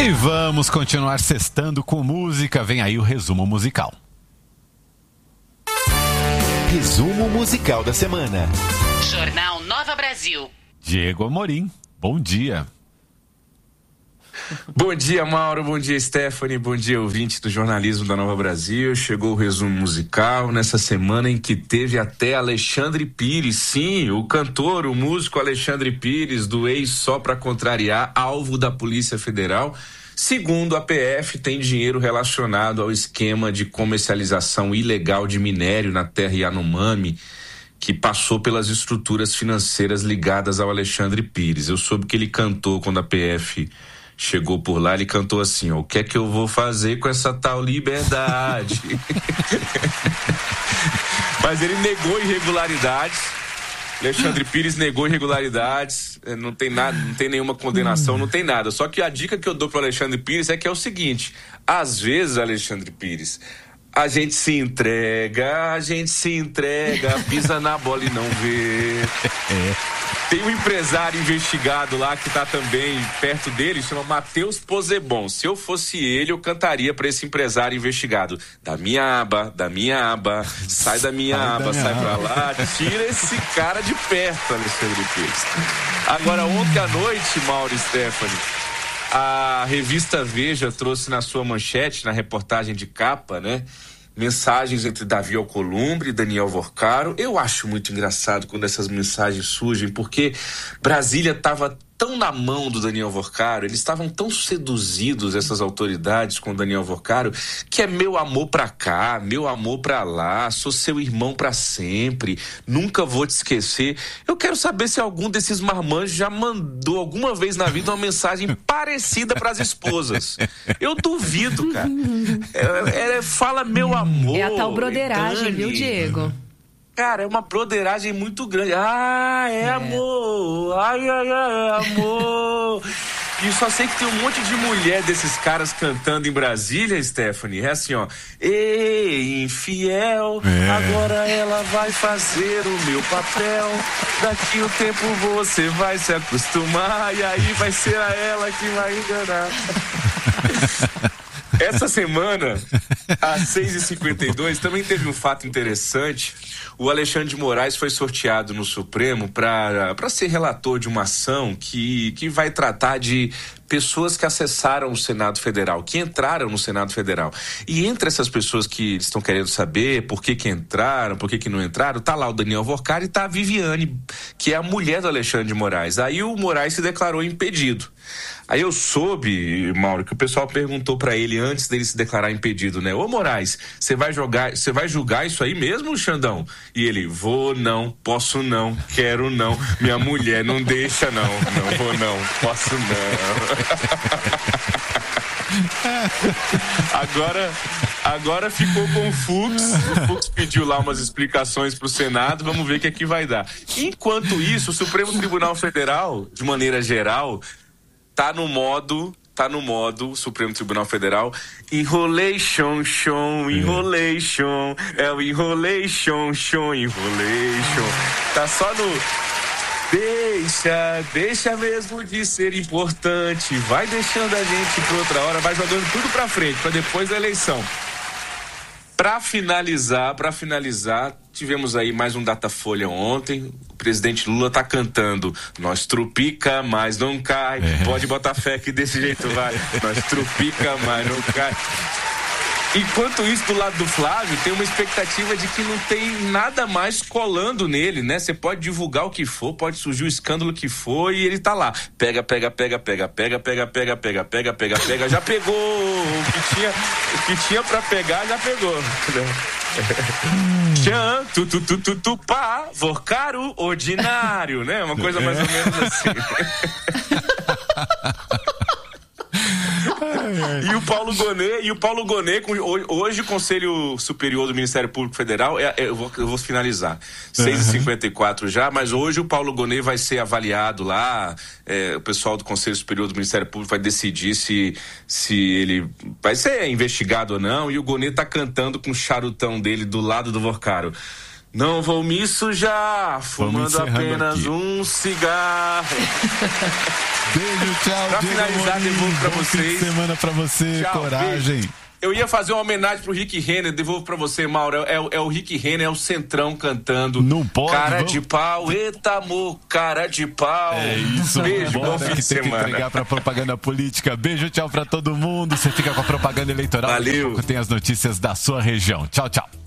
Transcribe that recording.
E vamos continuar sextando com música. Vem aí o resumo musical. Resumo musical da semana. Jornal Nova Brasil. Diego Amorim, bom dia. Bom dia, Mauro, bom dia, Stephanie, bom dia, ouvinte do jornalismo da Nova Brasil. Chegou o resumo musical nessa semana em que teve até Alexandre Pires, sim, o cantor, o músico Alexandre Pires, do ex Só Pra Contrariar, alvo da Polícia Federal. Segundo a PF, tem dinheiro relacionado ao esquema de comercialização ilegal de minério na terra Yanomami, que passou pelas estruturas financeiras ligadas ao Alexandre Pires. Eu soube que ele cantou quando a PF chegou por lá, ele cantou assim, ó, o que é que eu vou fazer com essa tal liberdade? Mas ele negou irregularidades. Alexandre Pires negou irregularidades, não tem nada, não tem nenhuma condenação, não tem nada. Só que a dica que eu dou pro Alexandre Pires é que é o seguinte, às vezes, Alexandre Pires, a gente se entrega, pisa na bola e não vê. Tem um empresário investigado lá que tá também perto dele, chama Matheus Posebon. Se eu fosse ele, eu cantaria pra esse empresário investigado. Da minha aba, sai da minha aba, sai pra lá, tira esse cara de perto, Alexandre Pires. Agora, ontem à noite, Mauro e Stephanie, a revista Veja trouxe na sua manchete, na reportagem de capa, né? Mensagens entre Davi Alcolumbre e Daniel Vorcaro. Eu acho muito engraçado quando essas mensagens surgem, porque Brasília estava tão na mão do Daniel Vorcaro, eles estavam tão seduzidos, essas autoridades, com o Daniel Vorcaro, que é meu amor pra cá, meu amor pra lá, sou seu irmão pra sempre, nunca vou te esquecer. Eu quero saber se algum desses marmanjos já mandou alguma vez na vida uma mensagem parecida pras esposas. Eu duvido, cara. Fala meu amor. É a tal broderagem, viu, Diego? Cara, é uma broderagem muito grande. Amor. Ai, amor. E só sei que tem um monte de mulher desses caras cantando em Brasília, Stephanie. É assim, ó. Ei, infiel, agora ela vai fazer o meu papel. Daqui o tempo você vai se acostumar e aí vai ser a ela que vai enganar. Essa semana, às 6h52, também teve um fato interessante. O Alexandre de Moraes foi sorteado no Supremo para ser relator de uma ação que vai tratar de pessoas que acessaram o Senado Federal, que entraram no Senado Federal. E entre essas pessoas que estão querendo saber por que entraram, por que não entraram, tá lá o Daniel Vorcaro e tá a Viviane, que é a mulher do Alexandre de Moraes. Aí o Moraes se declarou impedido. Aí eu soube, Mauro, que o pessoal perguntou pra ele antes dele se declarar impedido, né? Ô Moraes, você vai julgar isso aí mesmo, Xandão? E ele, vou não, posso não, quero não, minha mulher não deixa não vou não, posso não. Agora ficou com o Fux pediu lá umas explicações pro Senado, vamos ver o que é que vai dar. Enquanto isso, o Supremo Tribunal Federal, de maneira geral, tá no modo o Supremo Tribunal Federal, enrolation, é o enrolation. Tá só no deixa mesmo de ser importante, vai deixando a gente pra outra hora, vai jogando tudo pra frente, pra depois da eleição. Pra finalizar, tivemos aí mais um Datafolha ontem. O presidente Lula tá cantando nós trupica, mas não cai. Pode botar fé que desse jeito vai. Nós trupica, mas não cai. Enquanto isso, do lado do Flávio, tem uma expectativa de que não tem nada mais colando nele, né? Você pode divulgar o que for, pode surgir o escândalo que for e ele tá lá. Pega, já pegou o que tinha pra pegar, já pegou. Tchan, pá, Vorcaro ordinário, né? Uma coisa mais ou menos assim. E o Paulo Gonet, hoje o Conselho Superior do Ministério Público Federal, eu vou finalizar, 6h54 já, mas hoje o Paulo Gonet vai ser avaliado lá, o pessoal do Conselho Superior do Ministério Público vai decidir se ele vai ser investigado ou não, e o Gonet tá cantando com o charutão dele do lado do Vorcaro. Não vou me sujar, fumando apenas aqui. um cigarro. Beijo, tchau. Pra finalizar, devolvo pra vocês. Fim de semana pra você, Tchau, coragem. Beijo. Eu ia fazer uma homenagem pro Rick Renner, devolvo pra você, Mauro. É o Rick Renner, é o Centrão cantando. Não pode. Cara de pau, eita amor, cara de pau. É isso, beijo, bom fim de que tem semana. que entregar pra propaganda política. Beijo, tchau pra todo mundo. Você fica com a propaganda eleitoral. Valeu. Daqui a pouco tem as notícias da sua região. Tchau, tchau.